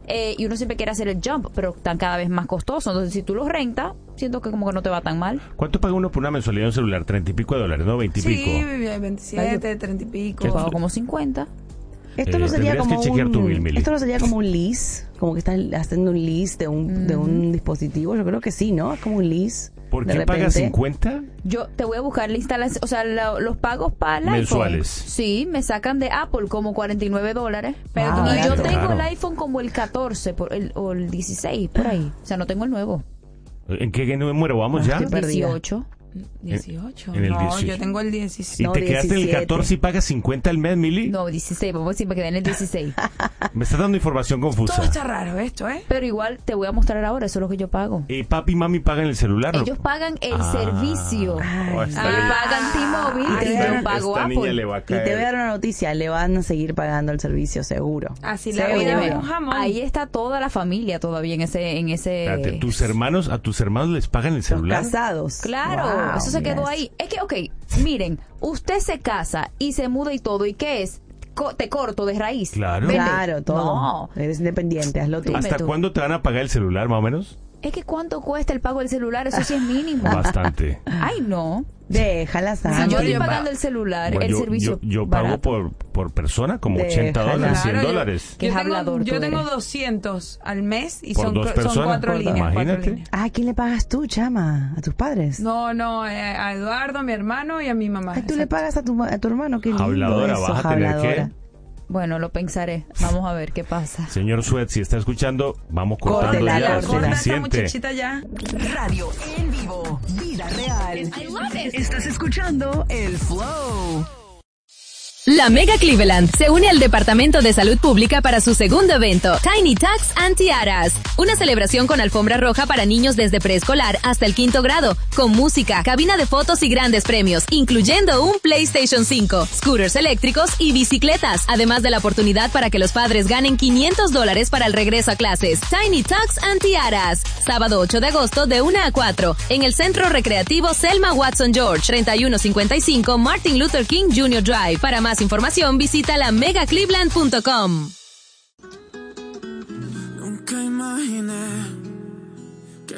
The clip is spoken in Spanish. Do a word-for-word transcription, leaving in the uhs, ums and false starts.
eh, y uno siempre quiere hacer el jump, pero están cada vez más costosos. Entonces, si tú los rentas, siento que como que no te va tan mal. ¿Cuánto paga uno por una mensualidad de un celular? Treinta y pico de dólares, ¿no? Veinte y Sí, pico. veintisiete, treinta y pico. Yo pago como cincuenta. Esto Eh, no sería tendrías como que chequear un, tu bill, Mili. esto no sería como un lease, como que estás haciendo un lease de un, mm. de un dispositivo. Yo creo que sí, ¿no? Es como un lease. ¿Por qué pagas cincuenta? Yo te voy a buscar la instalación, o sea, la, los pagos para el mensuales. iPhone. Sí, me sacan de Apple como cuarenta y nueve dólares. Pero ah, y yo tengo claro. el iPhone como el catorce por el, o el dieciséis, por ahí. O sea, no tengo el nuevo. ¿En qué número vamos ya? dieciocho. dieciocho. En el no, dieciocho. yo tengo el dieciséis. ¿Y No, te quedaste en el diecisiete. catorce y pagas cincuenta al mes, Mili? No, dieciséis, vamos a decir, me quedé en el dieciséis. Me estás dando información confusa. Todo está raro esto, ¿eh? Pero igual te voy a mostrar ahora, eso es lo que yo pago. ¿Y papi y mami pagan el celular? Ellos pagan el Ah. servicio. Oh, esta Ellos niña- pagan T-Mobile Ay, y esta- yo pago esta niña Apple. le va a Y te voy a caer. dar una noticia, le van a seguir pagando el servicio, seguro. Así la Seguro. vida es un jamón. Ahí está toda la familia todavía en ese... En ese... Espérate, tus hermanos, a tus hermanos les pagan el Los celular. casados. Claro, Wow, eso se mira quedó eso. ahí. Es que, ok, miren, usted se casa y se muda y todo, ¿y qué es? Co- te corto de raíz. Claro. Vete. Claro, todo. No. Eres independiente, hazlo tú. Dime ¿Hasta tú. cuándo te van a pagar el celular, más o menos? Es que ¿cuánto cuesta el pago del celular? Eso sí es mínimo. Bastante. Ay, no. Déjala, Si Santi. yo estoy yo pagando pa- el celular, Bueno, el yo, servicio yo, yo pago barato. por, por persona como Déjala. ochenta dólares, cien Claro, yo- dólares. Qué Yo tengo, hablador yo tú tengo eres. doscientos al mes y Por son, dos son personas, cuatro por- líneas. cuatro imagínate. líneas. Ah, ¿a quién le pagas tú, chama? ¿A tus padres? No, no, eh, a Eduardo, a mi hermano y a mi mamá. Ay, tú le Exacto. pagas a tu, a tu hermano, qué lindo Habladora, eso, vas a tener habladora. que- Bueno, lo pensaré. Vamos a ver qué pasa. Señor Suet, si está escuchando, vamos cortando Córtela, ya. córtela. Corta esta Suficiente. muchachita ya. Radio en vivo, vida real. Estás escuchando El Flow. La Mega Cleveland se une al Departamento de Salud Pública para su segundo evento, Tiny Talks and Tiaras. Una celebración con alfombra roja para niños desde preescolar hasta el quinto grado, con música, cabina de fotos y grandes premios, incluyendo un PlayStation cinco, scooters eléctricos y bicicletas, además de la oportunidad para que los padres ganen quinientos dólares para el regreso a clases. Tiny Talks and Tiaras, sábado ocho de agosto de una a cuatro, en el Centro Recreativo Selma Watson George, treinta y uno cincuenta y cinco Martin Luther King junior Drive. Para más información visita la mega cleveland punto com.